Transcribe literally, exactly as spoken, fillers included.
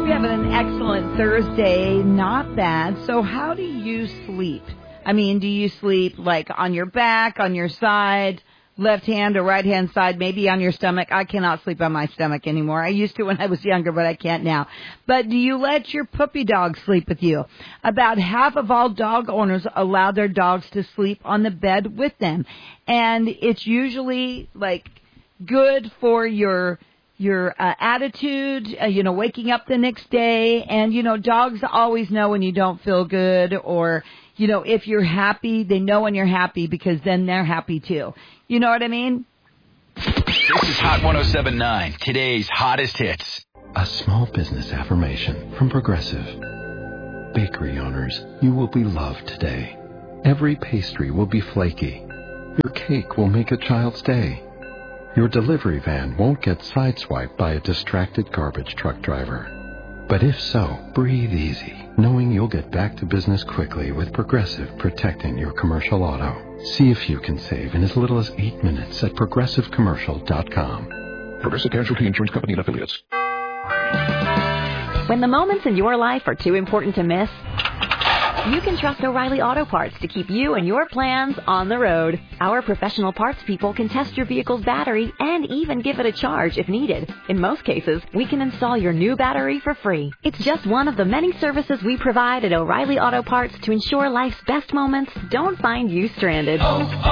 hope you're having an excellent Thursday. Not bad. So how do you sleep? I mean, do you sleep like on your back, on your side, left hand or right hand side, maybe on your stomach? I cannot sleep on my stomach anymore. I used to when I was younger, but I can't now. But do you let your puppy dog sleep with you? About half of all dog owners allow their dogs to sleep on the bed with them. And it's usually like good for your your uh, attitude, uh, you know, waking up the next day. And, you know, dogs always know when you don't feel good, or, you know, if you're happy, they know when you're happy because then they're happy too. You know what I mean? This is Hot one oh seven point nine, today's hottest hits. A small business affirmation from Progressive. Bakery owners, you will be loved today. Every pastry will be flaky. Your cake will make a child's day. Your delivery van won't get sideswiped by a distracted garbage truck driver. But if so, breathe easy, knowing you'll get back to business quickly with Progressive protecting your commercial auto. See if you can save in as little as eight minutes at progressive commercial dot com. Progressive Casualty Insurance Company and Affiliates. When the moments in your life are too important to miss, you can trust O'Reilly Auto Parts to keep you and your plans on the road. Our professional parts people can test your vehicle's battery and even give it a charge if needed. In most cases, we can install your new battery for free. It's just one of the many services we provide at O'Reilly Auto Parts to ensure life's best moments don't find you stranded. Oh,